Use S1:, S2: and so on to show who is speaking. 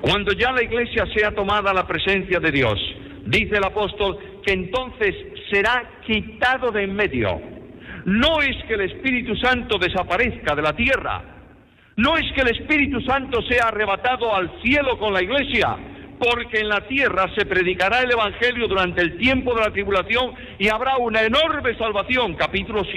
S1: Cuando ya la iglesia sea tomada a la presencia de Dios, dice el apóstol que entonces será quitado de en medio. No es que el Espíritu Santo desaparezca de la tierra, no es que el Espíritu Santo sea arrebatado al cielo con la iglesia, porque en la tierra se predicará el Evangelio durante el tiempo de la tribulación y habrá una enorme salvación, capítulo